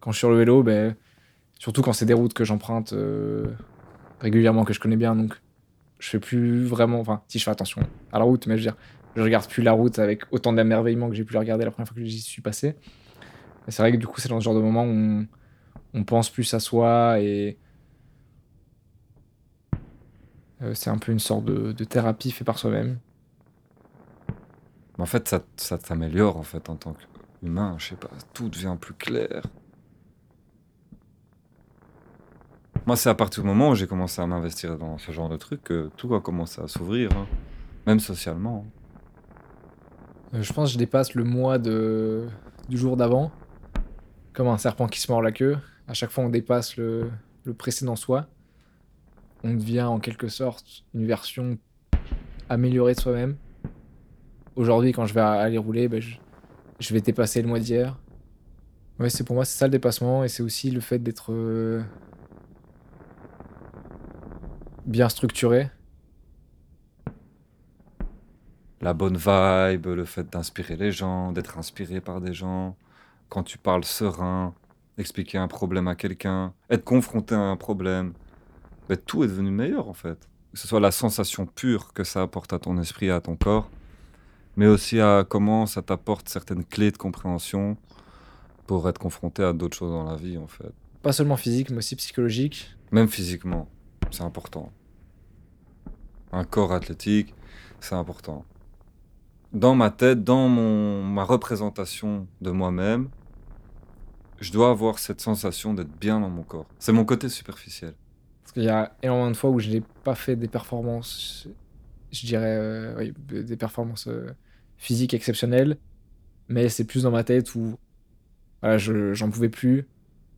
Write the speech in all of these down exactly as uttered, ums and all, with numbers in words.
quand je suis sur le vélo, ben, surtout quand c'est des routes que j'emprunte euh, régulièrement, que je connais bien, donc je fais plus vraiment. Enfin, si je fais attention à la route, mais je veux dire, je regarde plus la route avec autant d'émerveillement que j'ai pu la regarder la première fois que j'y suis passé. Et c'est vrai que du coup, c'est dans ce genre de moment où on, on pense plus à soi et euh, c'est un peu une sorte de, de thérapie fait par soi-même. Mais en fait, ça, ça t'améliore en fait en tant qu'humain, je sais pas, tout devient plus clair. Moi, c'est à partir du moment où j'ai commencé à m'investir dans ce genre de truc que tout a commencé à s'ouvrir, hein. Même socialement, hein. Euh, je pense que je dépasse le mois de, du jour d'avant, comme un serpent qui se mord la queue. À chaque fois, on dépasse le, le précédent soi. On devient en quelque sorte une version améliorée de soi-même. Aujourd'hui, quand je vais aller rouler, ben, je, je vais dépasser le mois d'hier. Ouais, c'est pour moi, c'est ça le dépassement, et c'est aussi le fait d'être euh, bien structuré. La bonne vibe, le fait d'inspirer les gens, d'être inspiré par des gens, quand tu parles serein, expliquer un problème à quelqu'un, être confronté à un problème, ben, tout est devenu meilleur en fait. Que ce soit la sensation pure que ça apporte à ton esprit et à ton corps, mais aussi à comment ça t'apporte certaines clés de compréhension pour être confronté à d'autres choses dans la vie en fait. Pas seulement physique, mais aussi psychologique. Même physiquement, c'est important. Un corps athlétique, c'est important. Dans ma tête, dans mon, ma représentation de moi-même, je dois avoir cette sensation d'être bien dans mon corps. C'est mon côté superficiel. Parce qu'il y a énormément de fois où je n'ai pas fait des performances, je dirais, euh, oui, des performances euh, physiques exceptionnelles, mais c'est plus dans ma tête où voilà, je, j'en pouvais plus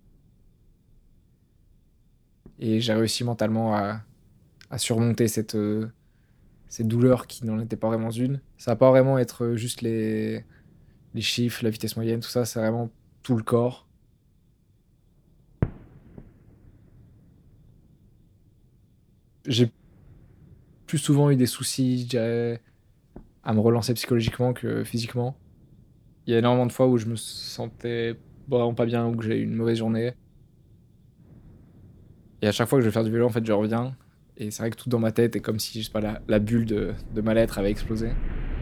et j'ai réussi mentalement à, à surmonter cette, euh, cette douleur qui n'en était pas vraiment une. Ça va pas vraiment être juste les, les chiffres, la vitesse moyenne, tout ça, c'est vraiment tout le corps. J'ai plus souvent eu des soucis, je dirais, à me relancer psychologiquement que physiquement. Il y a énormément de fois où je me sentais vraiment pas bien ou que j'ai eu une mauvaise journée. Et à chaque fois que je vais faire du vélo, en fait, je reviens. Et c'est vrai que tout dans ma tête est comme si, je sais pas, la, la bulle de, de mal-être avait explosé.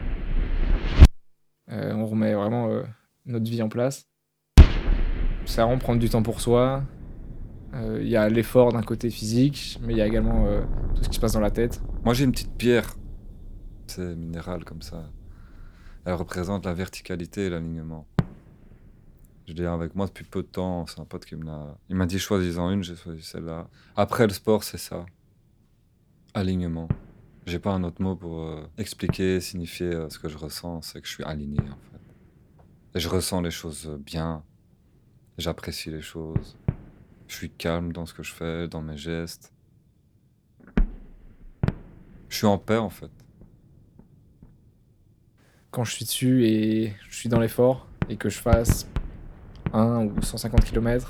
Euh, on remet vraiment euh, notre vie en place. C'est vraiment prendre du temps pour soi. Euh, Il y a l'effort d'un côté physique, mais il y a également euh, tout ce qui se passe dans la tête. Moi, j'ai une petite pierre, c'est minéral comme ça. Elle représente la verticalité et l'alignement. Je l'ai avec moi depuis peu de temps. C'est un pote qui me l'a. Il m'a dit choisis-en une, j'ai choisi celle-là. Après le sport, c'est ça. Alignement. J'ai pas un autre mot pour euh, expliquer, signifier euh, ce que je ressens. C'est que je suis aligné en fait. Et je ressens les choses bien. J'apprécie les choses. Je suis calme dans ce que je fais, dans mes gestes. Je suis en paix en fait. Quand je suis dessus et je suis dans l'effort et que je fasse un ou cent cinquante kilomètres,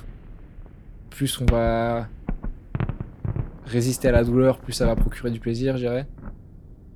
plus on va résister à la douleur, plus ça va procurer du plaisir, je dirais.